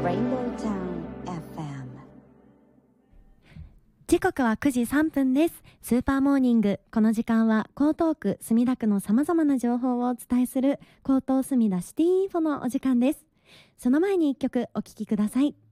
Rainbow Town FM。 時刻は9時3分です。スーパーモーニング。この時間は江東区墨田区の様々な情報をお伝えする江東墨田シティインフォのお時間です。その前に一曲お聴きください。